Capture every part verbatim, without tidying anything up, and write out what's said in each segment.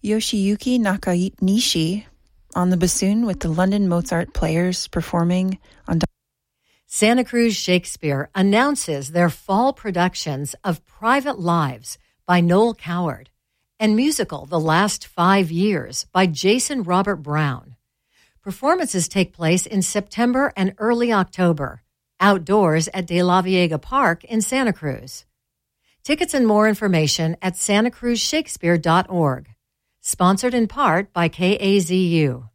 Yoshiyuki Nakanishi on the bassoon with the London Mozart Players performing on Santa Cruz Shakespeare announces their fall productions of Private Lives by Noel Coward and musical The Last Five Years by Jason Robert Brown. Performances take place in September and early October, outdoors at De La Viega Park in Santa Cruz. Tickets and more information at santa cruz shakespeare dot org. Sponsored in part by K A Z U.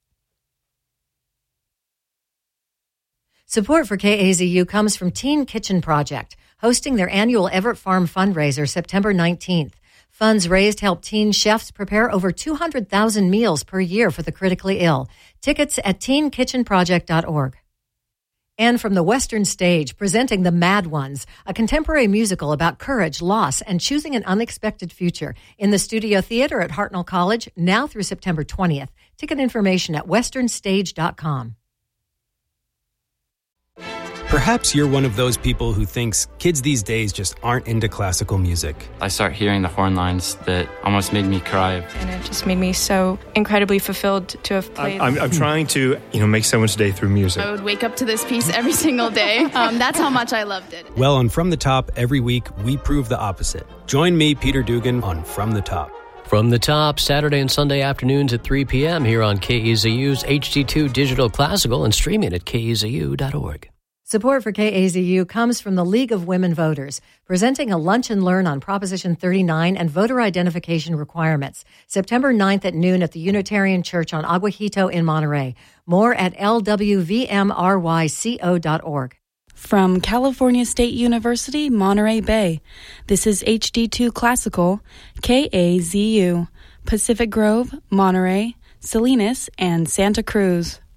Support for K A Z U comes from Teen Kitchen Project, hosting their annual Everett Farm fundraiser September nineteenth. Funds raised help teen chefs prepare over two hundred thousand meals per year for the critically ill. Tickets at teen kitchen project dot org. And from the Western Stage, presenting The Mad Ones, a contemporary musical about courage, loss, and choosing an unexpected future. In the Studio Theater at Hartnell College, now through September twentieth. Ticket information at western stage dot com. Perhaps you're one of those people who thinks kids these days just aren't into classical music. I start hearing the horn lines that almost made me cry. And it just made me so incredibly fulfilled to have played. I'm, I'm, I'm trying to, you know, make someone's day through music. I would wake up to this piece every single day. Um, that's how much I loved it. Well, on From the Top, every week, we prove the opposite. Join me, Peter Dugan, on From the Top. From the Top, Saturday and Sunday afternoons at three p.m. here on K E Z U's H D two Digital Classical and streaming at K E Z U dot org. Support for K A Z U comes from the League of Women Voters, presenting a lunch and learn on Proposition thirty-nine and voter identification requirements, September ninth at noon at the Unitarian Church on Aguajito in Monterey. More at L W V M R Y C O dot org. From California State University, Monterey Bay, this is H D two Classical, K A Z U, Pacific Grove, Monterey, Salinas, and Santa Cruz.